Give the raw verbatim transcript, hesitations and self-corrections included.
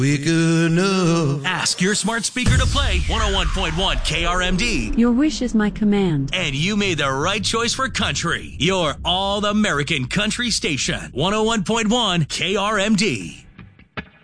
Quick enough. Ask your smart speaker to play one oh one point one K R M D. Your wish is my command. And you made the right choice for country. Your all-American country station. one oh one point one K R M D.